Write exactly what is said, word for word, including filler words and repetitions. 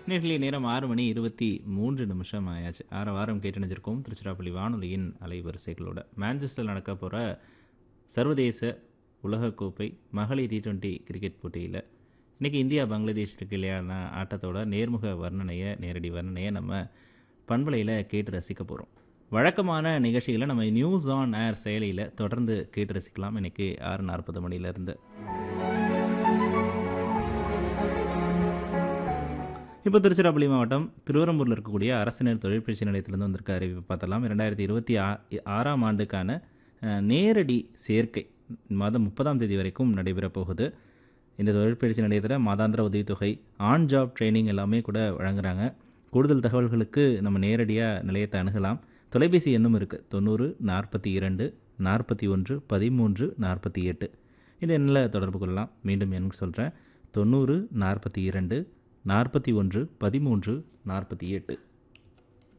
நேர்களை நேரம் ஆறு மணி இருபத்தி மூன்று நிமிஷம் ஆயாச்சு. ஆறு வாரம் கேட்டணிஞ்சிருக்கோம் திருச்சிராப்பள்ளி வானொலியின் அலைவரிசைகளோட. மான்செஸ்டரில் நடக்க போகிற சர்வதேச உலகக்கோப்பை மகளிர் டி டுவெண்ட்டி கிரிக்கெட் போட்டியில் இன்றைக்கி இந்தியா பங்களாதேஷ் இடையிலான ஆட்டத்தோட நேர்முக வர்ணனையை நேரடி வர்ணனையை நம்ம பண்பலையில் கேட்டு ரசிக்க போகிறோம். வழக்கமான நிகழ்ச்சிகளை நம்ம நியூஸ் ஆன் ஏர் செயலியில் தொடர்ந்து கேட்டு ரசிக்கலாம். இன்றைக்கி ஆறு நாற்பது மணிலேருந்து. இப்போ திருச்சிராப்பள்ளி மாவட்டம் திருவரம்பூரில் இருக்கக்கூடிய அரசினர் தொழிற்பயிற்சி நிலையத்திலேருந்து வந்திருக்க அறிவிப்பு பார்த்தலாம். இரண்டாயிரத்தி இருபத்தி ஆ ஆறாம் ஆண்டுக்கான நேரடி சேர்க்கை மாதம் முப்பதாம் தேதி வரைக்கும் நடைபெறப் போகுது. இந்த தொழிற்பயிற்சி நிலையத்தில் மாதாந்திர உதவித்தொகை, ஆன் ஜாப் ட்ரைனிங் எல்லாமே கூட வழங்குறாங்க. கூடுதல் தகவல்களுக்கு நம்ம நேரடியாக நிலையத்தை அணுகலாம். தொலைபேசி எண்ணும் இருக்குது, தொண்ணூறு நாற்பத்தி இரண்டு நாற்பத்தி ஒன்று பதிமூன்று நாற்பத்தி எட்டு. இந்த எண்ணில் தொடர்பு கொள்ளலாம். மீண்டும் எண் சொல்கிறேன், தொண்ணூறு நாற்பத்தி இரண்டு நாற்பத்தி ஒன்று பதிமூன்று நாற்பத்தி எட்டு.